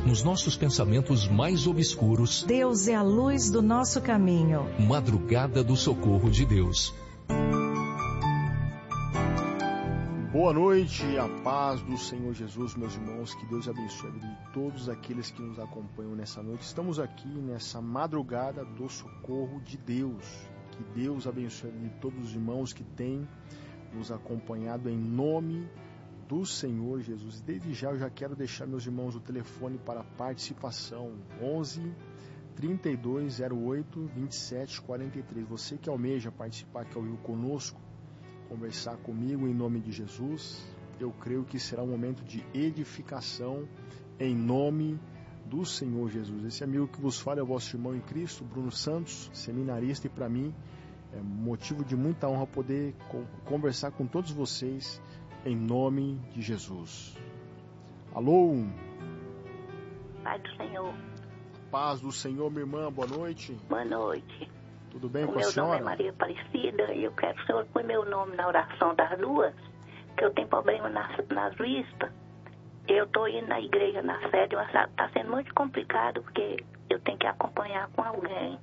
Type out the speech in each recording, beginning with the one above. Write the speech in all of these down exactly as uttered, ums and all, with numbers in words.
nos nossos pensamentos mais obscuros, Deus é a luz do nosso caminho. Madrugada do Socorro de Deus. Boa noite, a paz do Senhor Jesus, meus irmãos, que Deus abençoe a vida de todos aqueles que nos acompanham nessa noite. Estamos aqui nessa madrugada do Socorro de Deus. Que Deus abençoe a vida de todos os irmãos que têm nos acompanhado em nome do Senhor Jesus. Desde já eu já quero deixar, meus irmãos, o telefone para participação: onze, trinta e dois, zero oito, vinte e sete, quarenta e três. Você que almeja participar, que ouviu conosco, conversar comigo em nome de Jesus, eu creio que será um momento de edificação em nome do Senhor Jesus. Esse amigo que vos fala é o vosso irmão em Cristo, Bruno Santos, seminarista, e para mim é motivo de muita honra poder conversar com todos vocês em nome de Jesus. Alô? Pai do Senhor. Paz do Senhor, minha irmã, boa noite. Boa noite. Tudo bem o com a senhora? Meu nome é Maria Aparecida e eu quero que o senhor põe meu nome na oração das duas, que eu tenho problema nas, nas vistas. Eu estou indo na igreja, na sede, mas está sendo muito complicado porque eu tenho que acompanhar com alguém.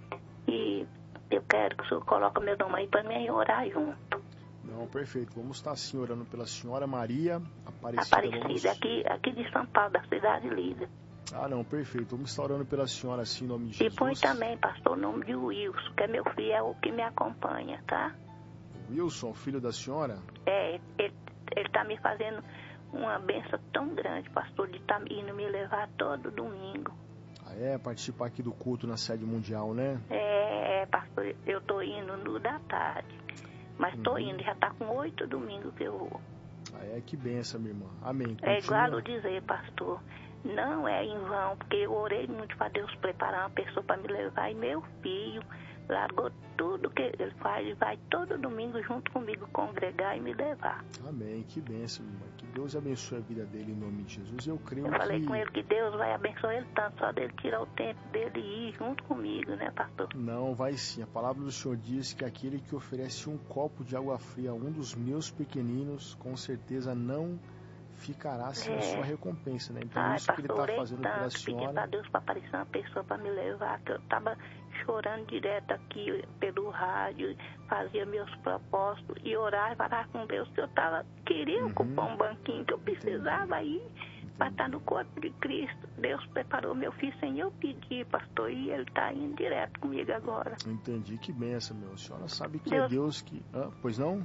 E eu quero que o senhor coloque meu nome aí para mim orar junto. Não, perfeito. Vamos estar assim orando pela senhora Maria Aparecida. Aparecida, vamos... aqui, aqui de São Paulo, da cidade Lida. Ah, não, perfeito. Vamos estar orando pela senhora assim, em nome de Jesus. E põe também, pastor, o nome de Wilson, que é meu filho, é o que me acompanha, tá? Wilson, filho da senhora? É, ele, ele tá me fazendo uma benção tão grande, pastor, de estar tá indo me levar todo domingo. Ah, é? Participar aqui do culto na sede mundial, né? É, pastor, eu tô indo no da tarde, mas tô uhum. indo, já tá com oito domingos que eu vou. Ah, é? Que benção, minha irmã. Amém. Continua. É igual eu dizer, pastor, não é em vão, porque eu orei muito para Deus preparar uma pessoa para me levar, e meu filho largou tudo que ele faz e vai todo domingo junto comigo congregar e me levar. Amém, que bênção, irmã. Que Deus abençoe a vida dele em nome de Jesus. Eu creio eu que... Eu falei com ele que Deus vai abençoar ele tanto, só dele tirar o tempo dele e ir junto comigo, né, pastor? Não, vai sim. A palavra do Senhor diz que aquele que oferece um copo de água fria a um dos meus pequeninos, com certeza não ficará sem é. a sua recompensa, né? Então, Ai, isso pastor, que ele está fazendo tanto, pela senhora. Pedi para Deus para aparecer uma pessoa para me levar, que eu estava chorando direto aqui pelo rádio, fazia meus propósitos e orar e falar com Deus que eu tava, queria uhum. ocupar um banquinho que eu precisava ir para estar no corpo de Cristo. Deus preparou meu filho sem eu pedir, pastor, e ele está indo direto comigo agora. Entendi, que benção, meu. A senhora sabe que Deus... é Deus que... Ah, pois não?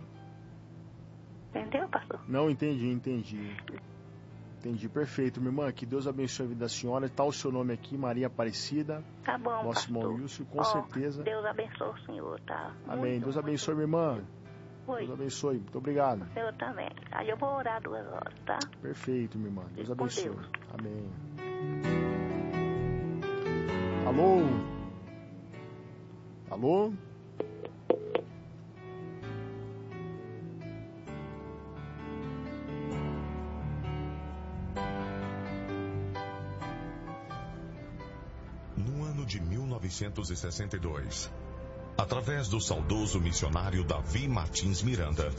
Entendeu, pastor? Não, entendi, entendi. Entendi, perfeito, minha irmã. Que Deus abençoe a vida da senhora. Está o seu nome aqui, Maria Aparecida. Tá bom, nosso pastor. irmão Wilson, com oh, certeza. Deus abençoe o senhor, tá? Amém. Muito, Deus abençoe, muito, minha irmã. Oi. Deus abençoe. Muito obrigado. Eu também. Aí eu vou orar duas horas, tá? Perfeito, minha irmã. Deus abençoe. Deus. Amém. Alô? Alô? No ano de mil novecentos e sessenta e dois, através do saudoso missionário Davi Martins Miranda,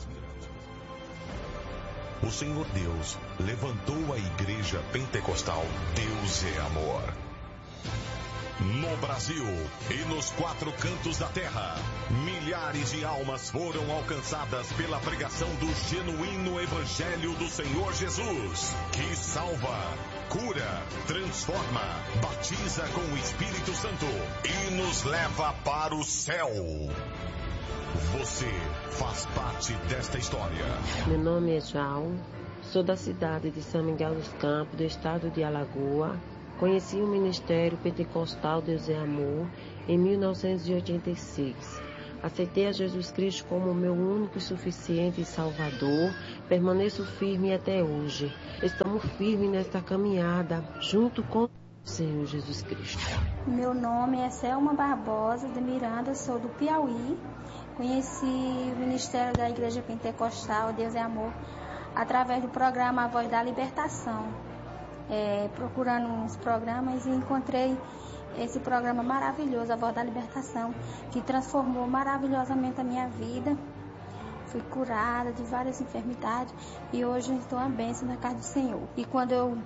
o Senhor Deus levantou a Igreja Pentecostal Deus é Amor. No Brasil e nos quatro cantos da terra, milhares de almas foram alcançadas pela pregação do genuíno Evangelho do Senhor Jesus, que salva, cura, transforma, batiza com o Espírito Santo e nos leva para o céu. Você faz parte desta história. Meu nome é João, sou da cidade de São Miguel dos Campos, do estado de Alagoas. Conheci o Ministério Pentecostal Deus é Amor em mil novecentos e oitenta e seis. Aceitei a Jesus Cristo como meu único e suficiente Salvador. Permaneço firme até hoje. Estamos firmes nesta caminhada, junto com o Senhor Jesus Cristo. Meu nome é Selma Barbosa de Miranda, sou do Piauí. Conheci o Ministério da Igreja Pentecostal Deus é Amor através do programa A Voz da Libertação. É, procurando uns programas e encontrei esse programa maravilhoso, A Voz da Libertação, que transformou maravilhosamente a minha vida. Fui curada de várias enfermidades e hoje estou uma bênção na casa do Senhor. E quando eu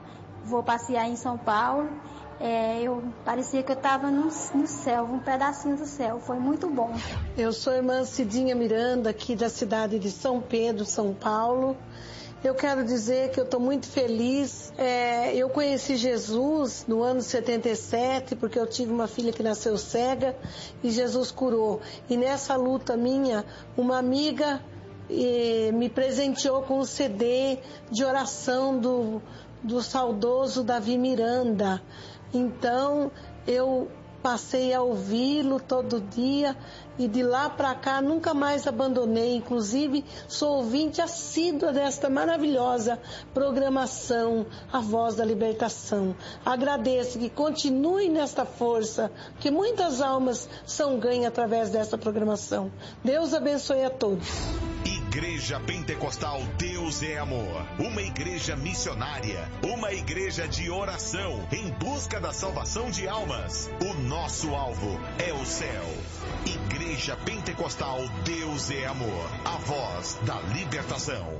vou passear em São Paulo. É, eu parecia que eu estava no, no céu, um pedacinho do céu. Foi muito bom. Eu sou a irmã Cidinha Miranda, aqui da cidade de São Pedro, São Paulo. Eu quero dizer que eu estou muito feliz. É, eu conheci Jesus no ano setenta e sete, porque eu tive uma filha que nasceu cega e Jesus curou. E nessa luta minha, uma amiga eh, me presenteou com um C D de oração do, do saudoso Davi Miranda. Então, eu passei a ouvi-lo todo dia e de lá para cá nunca mais abandonei. Inclusive, sou ouvinte assídua desta maravilhosa programação, A Voz da Libertação. Agradeço que continue nesta força, que muitas almas são ganhas através desta programação. Deus abençoe a todos. Igreja Pentecostal Deus é Amor, uma igreja missionária, uma igreja de oração em busca da salvação de almas. O nosso alvo é o céu. Igreja Pentecostal Deus é Amor, a voz da libertação.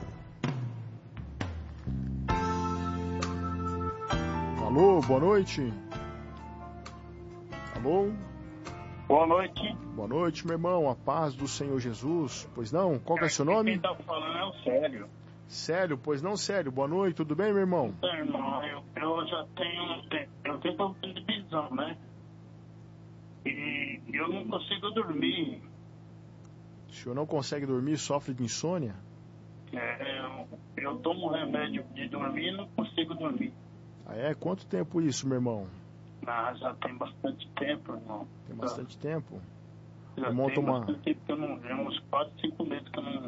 Alô, boa noite. Alô? Boa noite. Boa noite, meu irmão. A paz do Senhor Jesus. Pois não? Qual que é o seu nome? Quem tá falando é o Célio. Célio, pois não, Célio. Boa noite, tudo bem, meu irmão? Então, irmão, eu, eu já tenho, eu tenho problema de visão, né? E eu não consigo dormir. O senhor não consegue dormir, sofre de insônia? É, eu, eu tomo remédio de dormir e não consigo dormir. Ah, é? Quanto tempo isso, meu irmão? Ah, já tem bastante tempo, irmão. Tem bastante já, tempo? Já irmão, tem toma... bastante tempo que eu não... É uns quatro, cinco meses que eu não...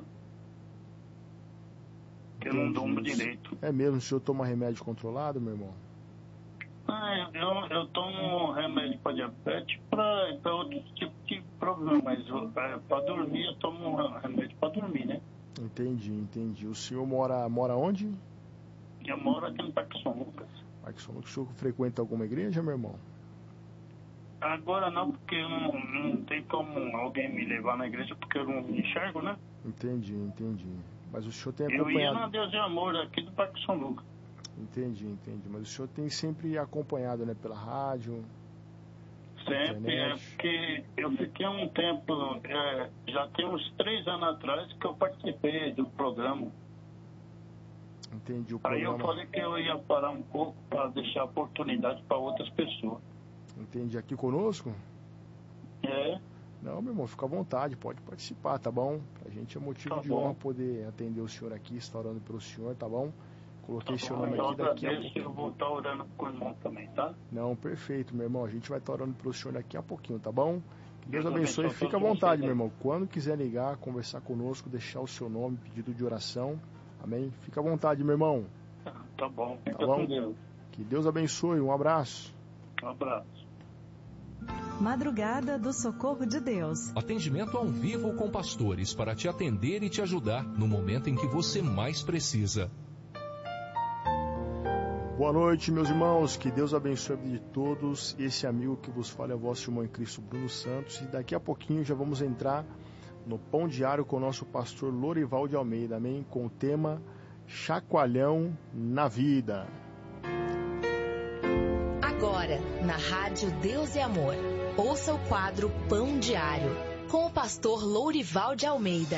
Que eu não durmo direito. É mesmo? O senhor toma remédio controlado, meu irmão? Ah, eu, eu tomo remédio para diabetes para outro tipo de problema, mas para dormir eu tomo remédio para dormir, né? Entendi, entendi. O senhor mora, mora onde? Eu moro aqui no Parque São Lucas. Parque São Lucas. O senhor frequenta alguma igreja, meu irmão? Agora não, porque eu não, não tem como alguém me levar na igreja, porque eu não me enxergo, né? Entendi, entendi. Mas o senhor tem acompanhado... Eu ia na Deus e Amor aqui do Parque São Lucas. Entendi, entendi. Mas o senhor tem sempre acompanhado, né? Pela rádio? Sempre, é porque eu fiquei um tempo, é, já tem uns três anos atrás que eu participei do programa. Entendi o programa. Aí eu falei que eu ia parar um pouco para deixar oportunidade para outras pessoas. Entendi. Aqui conosco? É. Não, meu irmão, fica à vontade, pode participar, tá bom? Pra gente é motivo tá de bom. honra poder atender o senhor aqui, estar orando pelo senhor, tá bom? Coloquei tá seu bom, nome eu aqui daqui a pouquinho. Eu vou estar orando com o irmão também, tá? Não, perfeito, meu irmão. A gente vai estar orando pelo senhor daqui a pouquinho, tá bom? Que Deus, Deus abençoe. Fica à vontade, meu irmão. Quando quiser ligar, conversar conosco, deixar o seu nome, pedido de oração. Amém? Fica à vontade, meu irmão. Tá bom. Tá bom? Deus. Que Deus abençoe. Um abraço. Um abraço. Madrugada do Socorro de Deus. Atendimento ao vivo com pastores para te atender e te ajudar no momento em que você mais precisa. Boa noite, meus irmãos. Que Deus abençoe a vida de todos. Esse amigo que vos fala é o vosso irmão em Cristo, Bruno Santos. E daqui a pouquinho já vamos entrar no Pão Diário com o nosso pastor Lorival de Almeida, amém? Com o tema Chacoalhão na Vida. Agora, na Rádio Deus e Amor, ouça o quadro Pão Diário, com o pastor Lourival de Almeida.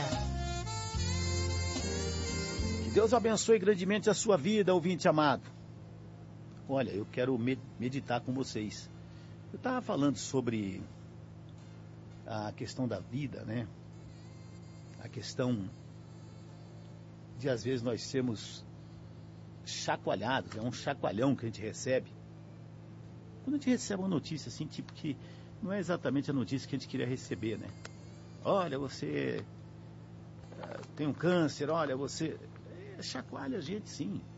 Que Deus abençoe grandemente a sua vida, ouvinte amado. Olha, eu quero meditar com vocês. Eu estava falando sobre a questão da vida, né? A questão de, às vezes, nós sermos chacoalhados, é um chacoalhão que a gente recebe. Quando a gente recebe uma notícia assim, tipo que não é exatamente a notícia que a gente queria receber, né? Olha, você uh, tem um câncer, olha, você... É, chacoalha a gente, sim.